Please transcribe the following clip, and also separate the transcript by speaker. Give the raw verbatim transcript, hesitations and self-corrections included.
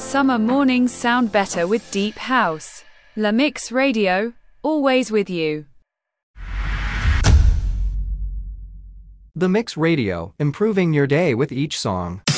Speaker 1: Summer mornings sound better with deep house. La Mix Radio, always with you.
Speaker 2: The Mix Radio, improving your day with each song.